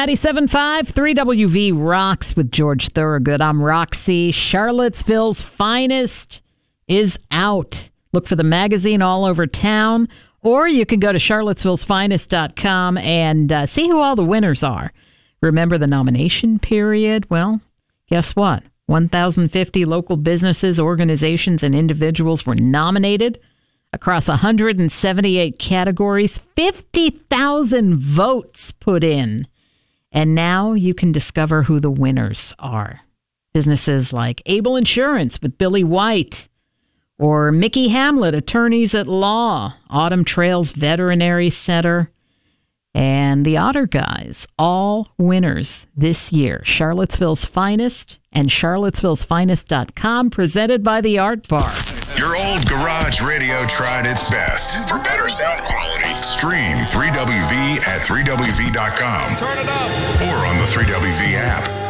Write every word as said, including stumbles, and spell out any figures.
ninety-seven point five, three W V rocks with George Thorogood. I'm Roxy. Charlottesville's Finest is out. Look for the magazine all over town, or you can go to charlottesville's finest dot com and uh, see who all the winners are. Remember the nomination period? Well, guess what? one thousand fifty local businesses, organizations, and individuals were nominated across one hundred seventy-eight categories. fifty thousand votes put in. And now you can discover who the winners are. Businesses like Able Insurance with Billy White, or Mickey Hamlet, Attorneys at Law, Autumn Trails Veterinary Center, and the Otter Guys, all winners this year. Charlottesville's Finest and charlottesville's finest dot com, presented by the Art Bar. Your old garage radio tried its best. For better sound quality, stream three W V at three W V dot com. Turn it up. Or on the three W V app.